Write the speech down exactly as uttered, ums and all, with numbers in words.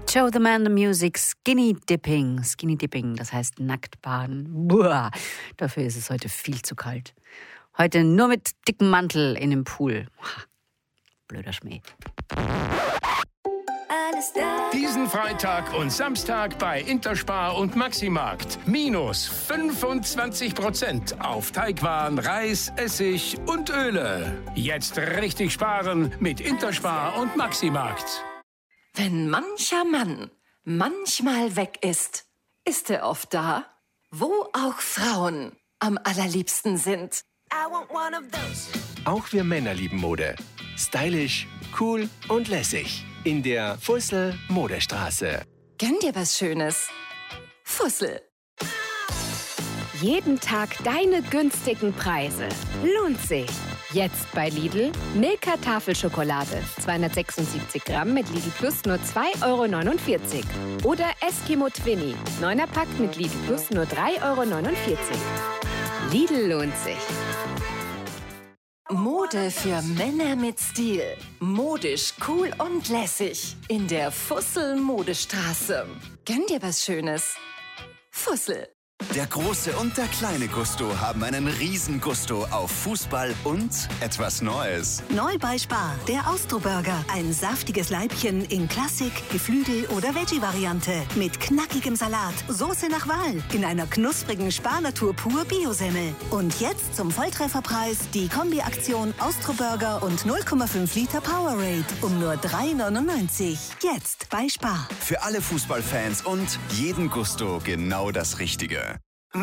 Joe the Man the Music, Skinny Dipping. Skinny Dipping, das heißt Nacktbaden. Buah, dafür ist es heute viel zu kalt. Heute nur mit dickem Mantel in dem Pool. Blöder Schmäh. Diesen Freitag und Samstag bei Interspar und Maximarkt. Minus fünfundzwanzig Prozent auf Teigwaren, Reis, Essig und Öle. Jetzt richtig sparen mit Interspar und Maximarkt. Wenn mancher Mann manchmal weg ist, ist er oft da, wo auch Frauen am allerliebsten sind. Auch wir Männer lieben Mode. Stylisch, cool und lässig. In der Fussel Modestraße. Gönn dir was Schönes. Fussel. Jeden Tag deine günstigen Preise. Lohnt sich. Jetzt bei Lidl Milka Tafelschokolade. zweihundertsechsundsiebzig Gramm mit Lidl Plus nur zwei Euro neunundvierzig. Oder Eskimo Twinny. neuner Pack mit Lidl Plus nur drei Euro neunundvierzig. Lidl lohnt sich. Mode für Männer mit Stil. Modisch, cool und lässig. In der Fussel Modestraße. Gönn dir was Schönes. Fussel. Der große und der kleine Gusto haben einen riesen Gusto auf Fußball und etwas Neues. Neu bei Spar, der Austro-Burger. Ein saftiges Leibchen in Klassik, Geflügel- oder Veggie-Variante. Mit knackigem Salat, Soße nach Wahl. In einer knusprigen Spar-Natur pur Biosemmel. Und jetzt zum Volltrefferpreis die Kombi-Aktion Austro-Burger und null Komma fünf Liter Powerade. Um nur drei neunundneunzig. Jetzt bei Spar. Für alle Fußballfans und jeden Gusto genau das Richtige.